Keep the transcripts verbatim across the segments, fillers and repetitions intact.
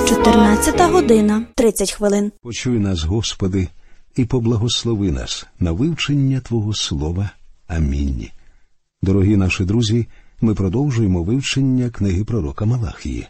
чотирнадцята година, тридцять хвилин. Почуй нас, Господи, і поблагослови нас на вивчення Твого Слова. Амінь. Дорогі наші друзі, ми продовжуємо вивчення книги пророка Малахії.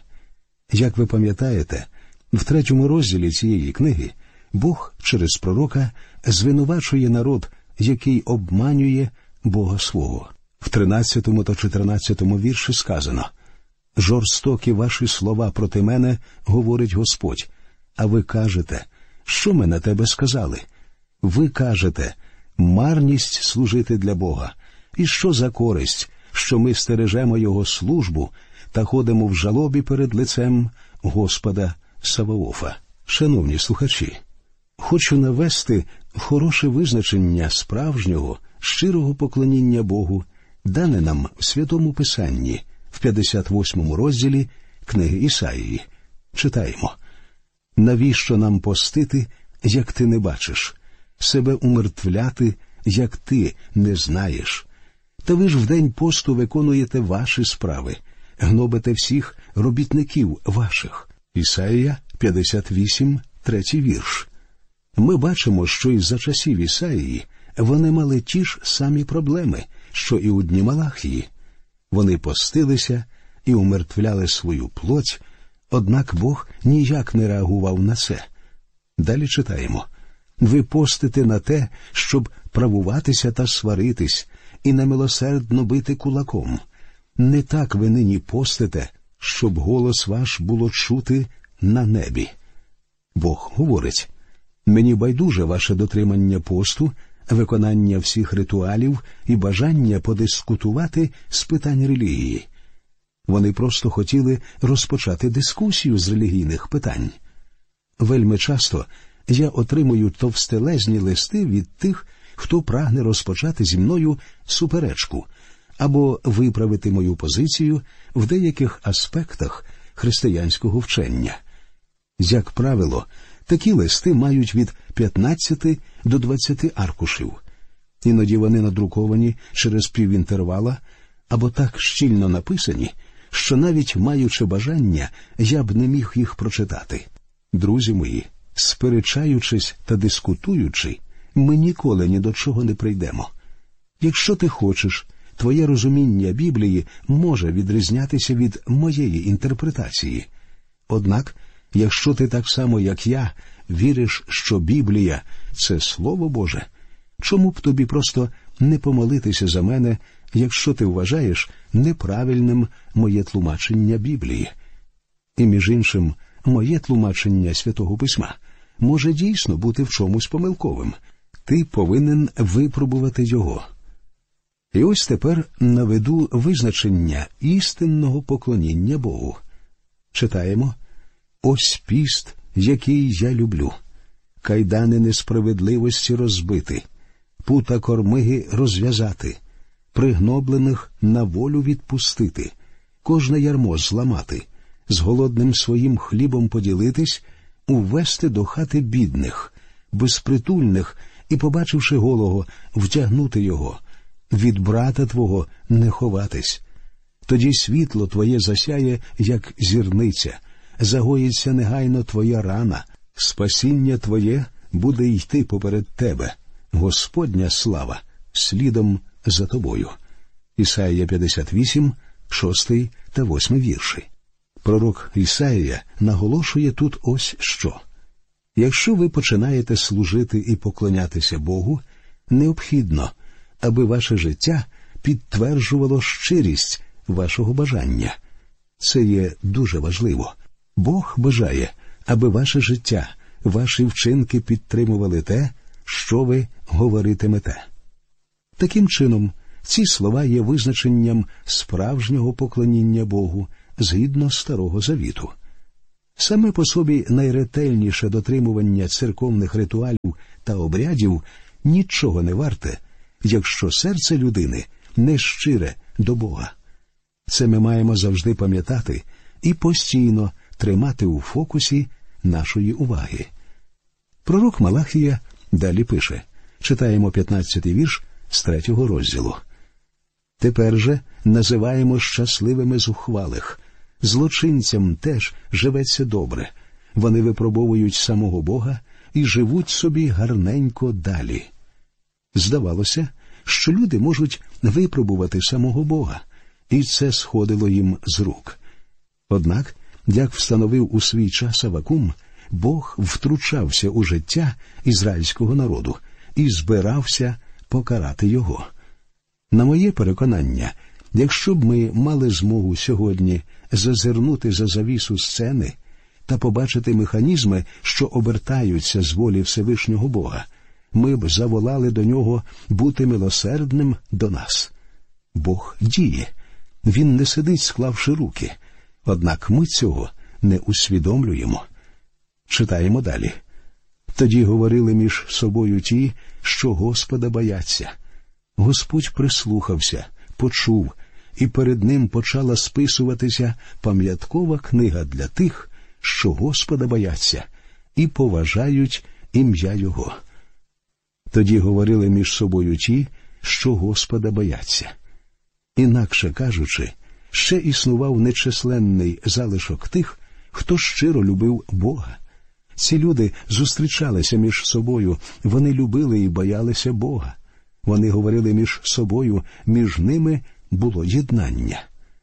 Як ви пам'ятаєте, в третьому розділі цієї книги Бог через пророка звинувачує народ, який обманює Бога свого. В тринадцятому та чотирнадцятому вірші сказано: «Жорстокі ваші слова проти мене, говорить Господь, а ви кажете, що ми на тебе сказали? Ви кажете, марність служити для Бога. І що за користь, що ми стережемо Його службу та ходимо в жалобі перед лицем Господа Саваофа». Шановні слухачі, хочу навести хороше визначення справжнього, щирого поклоніння Богу, дане нам в Святому Писанні, в п'ятдесят восьмому розділі книги Ісаїї. Читаємо: «Навіщо нам постити, як ти не бачиш? Себе умертвляти, як ти не знаєш? Та ви ж в день посту виконуєте ваші справи, гнобите всіх робітників ваших». Ісаїя п'ятдесят вісім, третій вірш. Ми бачимо, що і за часів Ісаїї вони мали ті ж самі проблеми, що і у дні Малахії. Вони постилися і умертвляли свою плоть, однак Бог ніяк не реагував на це. Далі читаємо: «Ви постите на те, щоб правуватися та сваритись, і немилосердно бити кулаком. Не так ви нині постите, щоб голос ваш було чути на небі». Бог говорить: «Мені байдуже ваше дотримання посту, виконання всіх ритуалів і бажання подискутувати з питань релігії». Вони просто хотіли розпочати дискусію з релігійних питань. Вельми часто я отримую товстелезні листи від тих, хто прагне розпочати зі мною суперечку або виправити мою позицію в деяких аспектах християнського вчення. Як правило, такі листи мають від п'ятнадцяти до двадцяти аркушів. Іноді вони надруковані через півінтервала або так щільно написані, що навіть маючи бажання, я б не міг їх прочитати. Друзі мої, сперечаючись та дискутуючи, ми ніколи ні до чого не прийдемо. Якщо ти хочеш, твоє розуміння Біблії може відрізнятися від моєї інтерпретації. Однак, якщо ти так само, як я, віриш, що Біблія – це Слово Боже, чому б тобі просто не помолитися за мене, якщо ти вважаєш неправильним моє тлумачення Біблії? І між іншим, моє тлумачення Святого Письма може дійсно бути в чомусь помилковим. Ти повинен випробувати його. І ось тепер наведу визначення істинного поклоніння Богу. Читаємо: «Ось піст, який я люблю. Кайдани несправедливості розбити, пута кормиги розв'язати, пригноблених на волю відпустити, кожне ярмо зламати, з голодним своїм хлібом поділитись, увести до хати бідних, безпритульних і, побачивши голого, втягнути його, від брата твого не ховатись. Тоді світло твоє засяє, як зірниця, загоїться негайно твоя рана, спасіння твоє буде йти поперед тебе, Господня слава слідом за тобою». Ісаїя п'ятдесят вісім, шостий та восьмий вірші. Пророк Ісаїя наголошує тут ось що. Якщо ви починаєте служити і поклонятися Богу, необхідно, аби ваше життя підтверджувало щирість вашого бажання. Це є дуже важливо. Бог бажає, аби ваше життя, ваші вчинки підтримували те, що ви говоритимете. Таким чином, ці слова є визначенням справжнього поклоніння Богу згідно Старого Завіту. Саме по собі найретельніше дотримування церковних ритуалів та обрядів нічого не варте, якщо серце людини не щире до Бога. Це ми маємо завжди пам'ятати і постійно тримати у фокусі нашої уваги. Пророк Малахія далі пише, читаємо п'ятнадцятий вірш з третього розділу. «Тепер же називаємо щасливими зухвалих, злочинцям теж живеться добре, Вони випробовують самого Бога і живуть собі гарненько далі. Здавалося, що люди можуть випробувати самого Бога, і це сходило їм з рук. Однак, як встановив у свій час Авакум, Бог втручався у життя ізраїльського народу і збирався покарати його. На моє переконання, якщо б ми мали змогу сьогодні зазирнути за завісу сцени та побачити механізми, що обертаються з волі Всевишнього Бога, ми б заволали до нього бути милосердним до нас. Бог діє. Він не сидить, склавши руки. Однак ми цього не усвідомлюємо. Читаємо далі. Тоді говорили між собою ті, що Господа бояться. Господь прислухався, почув, і перед ним почала списуватися пам'яткова книга для тих, що Господа бояться і поважають ім'я Його. Тоді говорили між собою ті, що Господа бояться. Інакше кажучи, ще існував нечисленний залишок тих, хто щиро любив Бога. Ці люди зустрічалися між собою, вони любили і боялися Бога. Вони говорили між собою, між ними було єднання.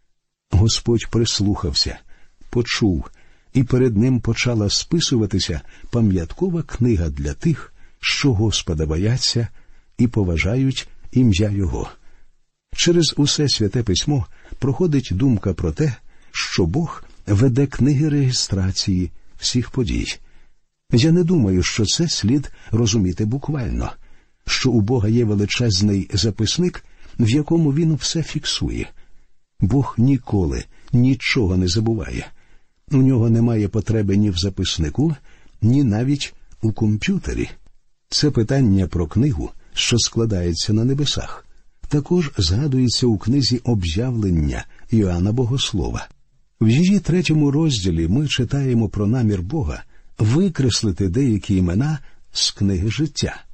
Господь прислухався, почув, і перед ним почала списуватися пам'яткова книга для тих, що Господа бояться і поважають ім'я Його. Через усе Святе Письмо проходить думка про те, що Бог веде книги реєстрації всіх подій. Я не думаю, що це слід розуміти буквально, що у Бога є величезний записник, в якому Він все фіксує. Бог ніколи нічого не забуває. У нього немає потреби ні в записнику, ні навіть у комп'ютері. Це питання про книгу, що складається на небесах, також згадується у книзі «Об'явлення» Іоанна Богослова. В її третьому розділі ми читаємо про намір Бога викреслити деякі імена з книги життя.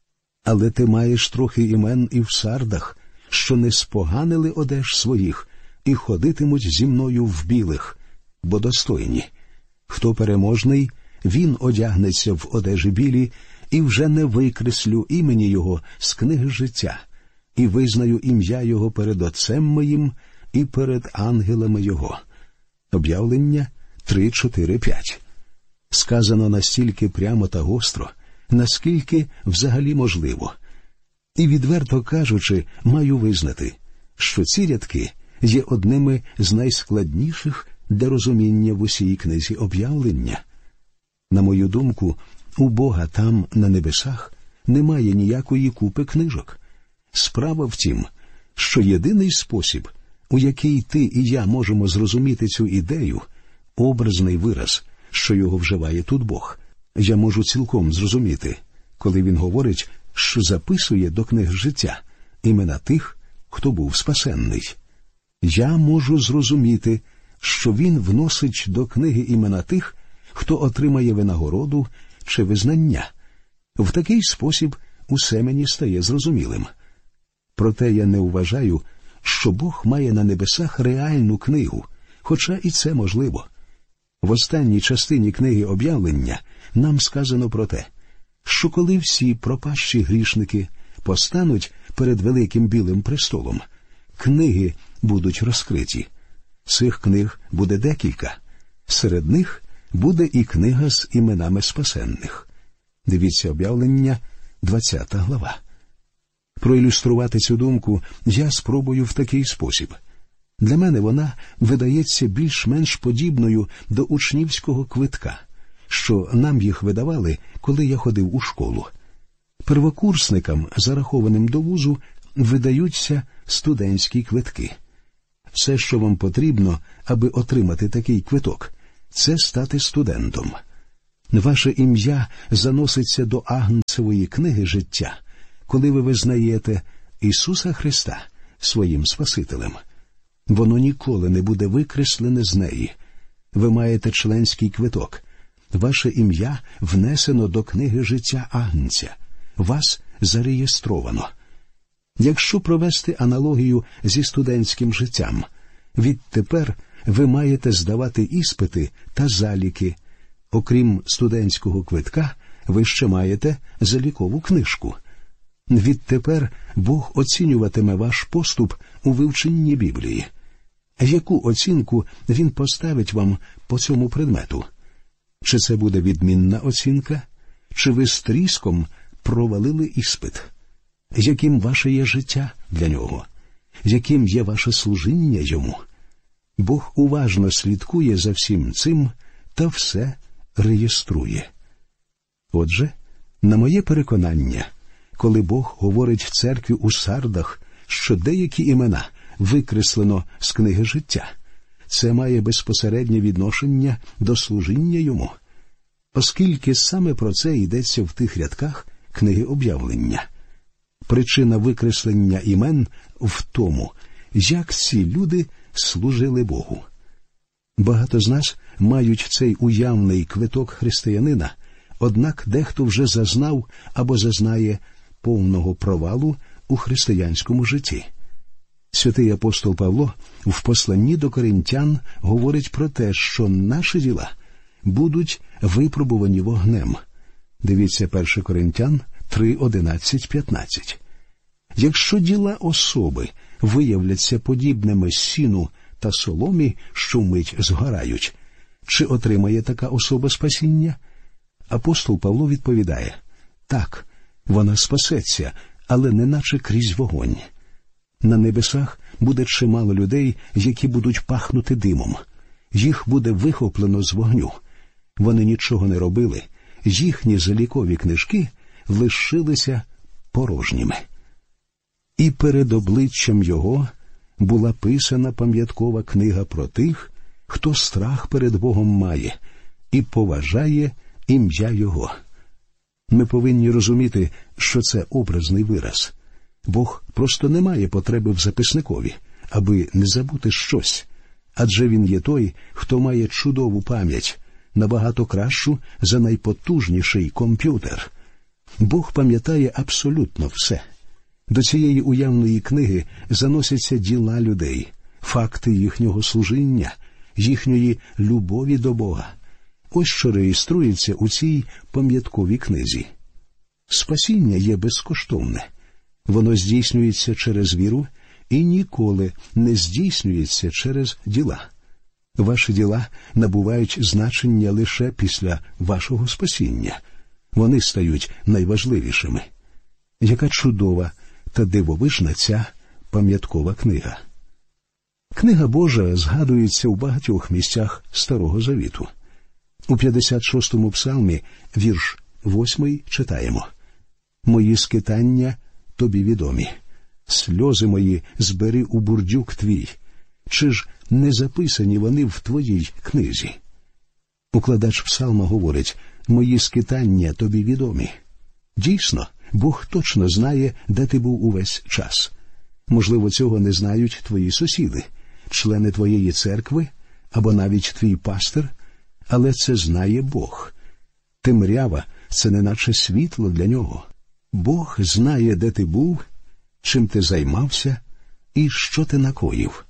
Але ти маєш трохи імен і в сардах, що не споганили одеж своїх і ходитимуть зі мною в білих, бо достойні. Хто переможний, він одягнеться в одежі білі, і вже не викреслю імені його з книги життя, і визнаю ім'я його перед Отцем моїм і перед ангелами його. Об'явлення три, чотири, п'ять. Сказано настільки прямо та гостро, наскільки взагалі можливо. І, відверто кажучи, маю визнати, що ці рядки є одними з найскладніших для розуміння в усій книзі «Об'явлення». На мою думку, у Бога там, на небесах, немає ніякої купи книжок. Справа в тім, що єдиний спосіб, у який ти і я можемо зрозуміти цю ідею, образний вираз, що його вживає тут Бог, я можу цілком зрозуміти, коли він говорить, що записує до книг життя імена тих, хто був спасенний. Я можу зрозуміти, що він вносить до книги імена тих, хто отримає винагороду чи визнання. В такий спосіб усе мені стає зрозумілим. Проте я не вважаю, що Бог має на небесах реальну книгу, хоча і це можливо. В останній частині книги «Об'явлення» нам сказано про те, що коли всі пропащі грішники постануть перед великим білим престолом, книги будуть розкриті. Цих книг буде декілька. Серед них буде і книга з іменами спасенних. Дивіться «Об'явлення», двадцята глава. Проілюструвати цю думку я спробую в такий спосіб. Для мене вона видається більш-менш подібною до учнівського квитка, що нам їх видавали, коли я ходив у школу. Первокурсникам, зарахованим до вузу, видаються студентські квитки. Все, що вам потрібно, аби отримати такий квиток, це стати студентом. Ваше ім'я заноситься до Агнцевої книги життя, коли ви визнаєте Ісуса Христа своїм Спасителем. Воно ніколи не буде викреслене з неї. Ви маєте членський квиток. Ваше ім'я внесено до книги життя Агнця. Вас зареєстровано. Якщо провести аналогію зі студентським життям, відтепер ви маєте здавати іспити та заліки, Окрім студентського квитка, ви ще маєте залікову книжку. Відтепер Бог оцінюватиме ваш поступ у вивченні Біблії. Яку оцінку Він поставить вам по цьому предмету? Чи це буде відмінна оцінка? Чи ви з тріском провалили іспит? Яким ваше є життя для Нього? Яким є ваше служіння Йому? Бог уважно слідкує за всім цим та все реєструє. Отже, на моє переконання, коли Бог говорить в церкві у Сардах, що деякі імена викреслено з книги життя, це має безпосереднє відношення до служіння Йому, оскільки саме про це йдеться в тих рядках книги об'явлення. Причина викреслення імен в тому, як ці люди служили Богу. Багато з нас мають цей уявний квиток християнина, однак дехто вже зазнав або зазнає повного провалу у християнському житті. Святий апостол Павло в посланні до Коринтян говорить про те, що наші діла будуть випробувані вогнем. Дивіться перше Коринтян три, одинадцять, п'ятнадцять. Якщо діла особи виявляться подібними сіну та соломі, що вмить згорають, чи отримає така особа спасіння? Апостол Павло відповідає: так, вона спасеться, але не наче крізь вогонь. На небесах буде чимало людей, які будуть пахнути димом. Їх буде вихоплено з вогню. Вони нічого не робили, їхні залікові книжки лишилися порожніми. І перед обличчям Його була писана пам'яткова книга про тих, хто страх перед Богом має і поважає ім'я Його. Ми повинні розуміти, що це образний вираз. Бог просто не має потреби в записникові, аби не забути щось, адже Він є той, хто має чудову пам'ять, набагато кращу за найпотужніший комп'ютер. Бог пам'ятає абсолютно все. До цієї уявної книги заносяться діла людей, факти їхнього служіння, їхньої любові до Бога. Ось що реєструється у цій пам'ятковій книзі. Спасіння є безкоштовне. Воно здійснюється через віру і ніколи не здійснюється через діла. Ваші діла набувають значення лише після вашого спасіння. Вони стають найважливішими. Яка чудова та дивовижна ця пам'яткова книга. Книга Божа згадується у багатьох місцях Старого Завіту. У п'ятдесят шостому псалмі, вірш восьмий, читаємо: «Мої скитання тобі відомі, сльози мої збери у бурдюк твій. Чи ж не записані вони в твоїй книзі?» Укладач псалма говорить: «Мої скитання тобі відомі». Дійсно, Бог точно знає, де ти був увесь час. Можливо, цього не знають твої сусіди, члени твоєї церкви або навіть твій пастир, але це знає Бог. Темрява – це неначе світло для нього. Бог знає, де ти був, чим ти займався і що ти накоїв.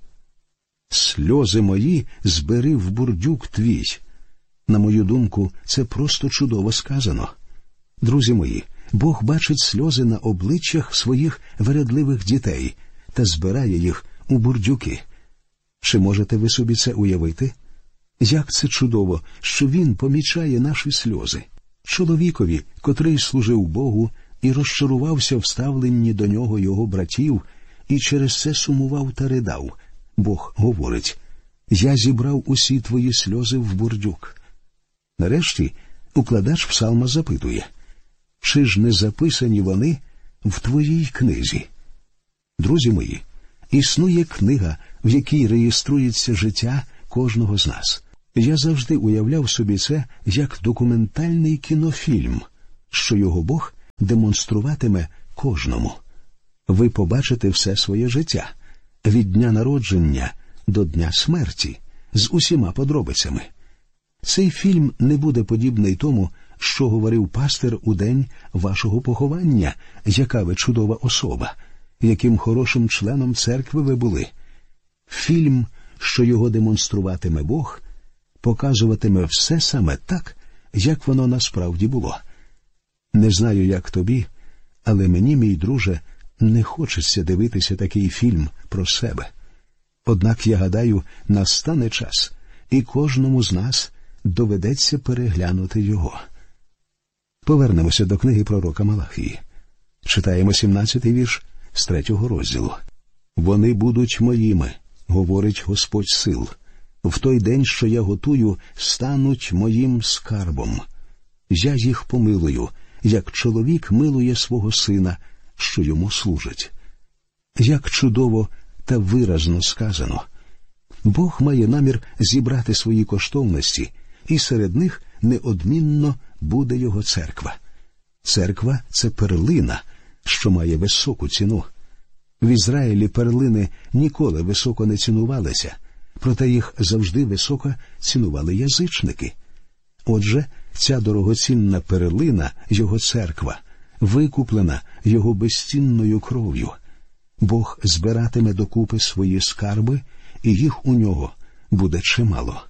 «Сльози мої збери в бурдюк твій». На мою думку, це просто чудово сказано. Друзі мої, Бог бачить сльози на обличчях своїх вередливих дітей та збирає їх у бурдюки. Чи можете ви собі це уявити? Як це чудово, що Він помічає наші сльози. Чоловікові, котрий служив Богу і розчарувався в ставленні до нього його братів, і через це сумував та ридав, Бог говорить: «Я зібрав усі твої сльози в бурдюк». Нарешті укладач псалма запитує: «Чи ж не записані вони в твоїй книзі?» Друзі мої, існує книга, в якій реєструється життя кожного з нас. Я завжди уявляв собі це як документальний кінофільм, що його Бог демонструватиме кожному. Ви побачите все своє життя, від дня народження до дня смерті, з усіма подробицями. Цей фільм не буде подібний тому, що говорив пастир у день вашого поховання, яка ви чудова особа, яким хорошим членом церкви ви були. Фільм, що його демонструватиме Бог, показуватиме все саме так, як воно насправді було. Не знаю, як тобі, але мені, мій друже, не хочеться дивитися такий фільм про себе. Однак, я гадаю, настане час, і кожному з нас доведеться переглянути його. Повернемося до книги пророка Малахії. Читаємо сімнадцятий вірш з третього розділу. «Вони будуть моїми, говорить Господь сил. В той день, що я готую, стануть моїм скарбом. Я їх помилую, як чоловік милує свого сина, що йому служить». Як чудово та виразно сказано. Бог має намір зібрати свої коштовності, і серед них неодмінно буде його церква. Церква – це перлина, що має високу ціну. В Ізраїлі перлини ніколи високо не цінувалися, проте їх завжди високо цінували язичники. Отже, ця дорогоцінна перлина – його церква, викуплена його безцінною кров'ю. Бог збиратиме докупи свої скарби, і їх у нього буде чимало.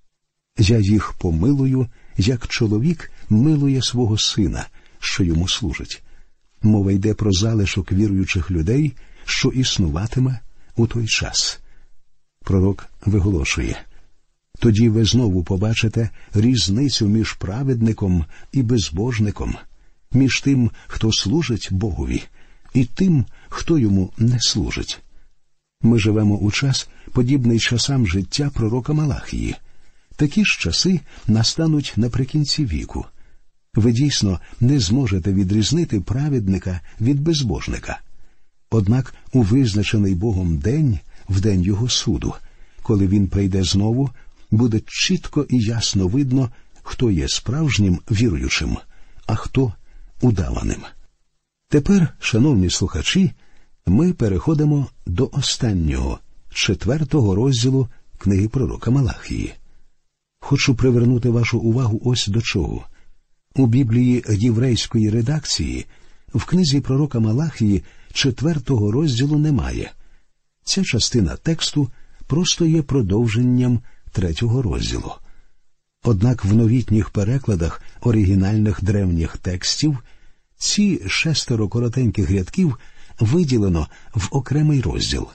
«Я їх помилую, як чоловік милує свого сина, що йому служить». Мова йде про залишок віруючих людей, що існуватиме у той час. Пророк виголошує: «Тоді ви знову побачите різницю між праведником і безбожником, між тим, хто служить Богові, і тим, хто йому не служить». Ми живемо у час, подібний часам життя пророка Малахії. Такі ж часи настануть наприкінці віку. Ви дійсно не зможете відрізнити праведника від безбожника. Однак у визначений Богом день, в день його суду, коли він прийде знову, буде чітко і ясно видно, хто є справжнім віруючим, а хто удаваним. Тепер, шановні слухачі, ми переходимо до останнього, четвертого розділу книги пророка Малахії. Хочу привернути вашу увагу ось до чого. У Біблії єврейської редакції в книзі пророка Малахії четвертого розділу немає. Ця частина тексту просто є продовженням третього розділу. Однак в новітніх перекладах оригінальних древніх текстів ці шестеро коротеньких рядків виділено в окремий розділ.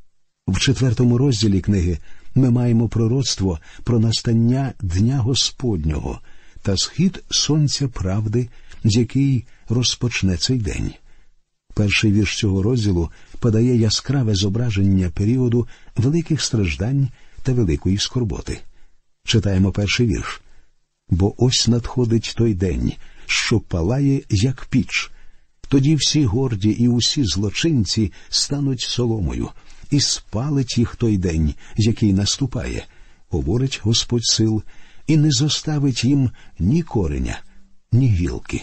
В четвертому розділі книги ми маємо пророцтво про настання Дня Господнього та схід сонця правди, який розпочне цей день. Перший вірш цього розділу подає яскраве зображення періоду великих страждань та великої скорботи. Читаємо перший вірш. «Бо ось надходить той день, що палає, як піч. Тоді всі горді і усі злочинці стануть соломою, і спалить їх той день, який наступає, говорить Господь сил, і не зоставить їм ні кореня, ні гілки.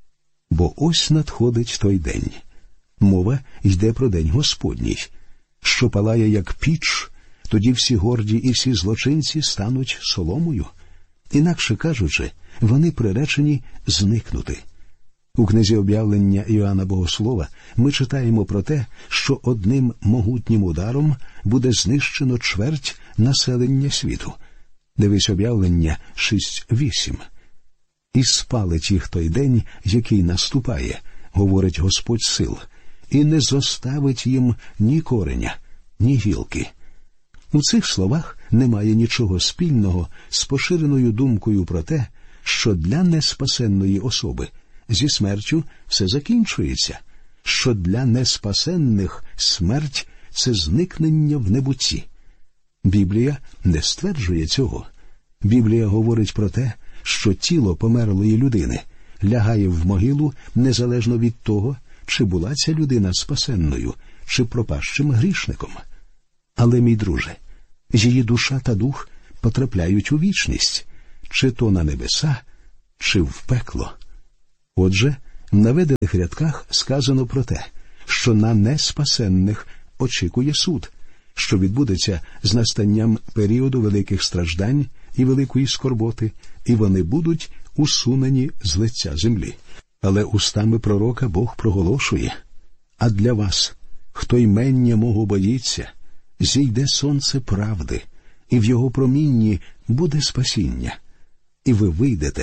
Бо ось надходить той день». Мова йде про день Господній. «Що палає, як піч, тоді всі горді і всі злочинці стануть соломою». Інакше кажучи, вони приречені зникнути. У книзі об'явлення Іоанна Богослова ми читаємо про те, що одним могутнім ударом буде знищено чверть населення світу. Дивись об'явлення шість вісім. «І спалить їх той день, який наступає, говорить Господь сил, і не зоставить їм ні кореня, ні гілки». У цих словах немає нічого спільного з поширеною думкою про те, що для неспасенної особи зі смертю все закінчується, що для неспасенних смерть – це зникнення в небутті. Біблія не стверджує цього. Біблія говорить про те, що тіло померлої людини лягає в могилу незалежно від того, чи була ця людина спасенною, чи пропащим грішником. Але, мій друже, її душа та дух потрапляють у вічність, чи то на небеса, чи в пекло. Отже, в наведених рядках сказано про те, що на неспасенних очікує суд, що відбудеться з настанням періоду великих страждань і великої скорботи, і вони будуть усунені з лиця землі. Але устами пророка Бог проголошує: «А для вас, хто ймення мого боїться, зійде сонце правди, і в його промінні буде спасіння. І ви вийдете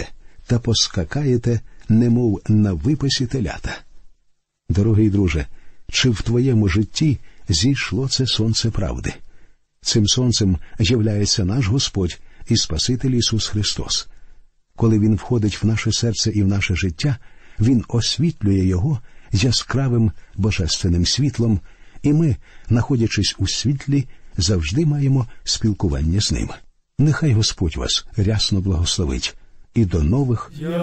та поскакаєте, немов на випасі телята. Дорогий друже, чи в твоєму житті зійшло це сонце правди? Цим сонцем являється наш Господь і Спаситель Ісус Христос. Коли Він входить в наше серце і в наше життя, Він освітлює його яскравим божественним світлом, і ми, знаходячись у світлі, завжди маємо спілкування з Ним. Нехай Господь вас рясно благословить. І до нових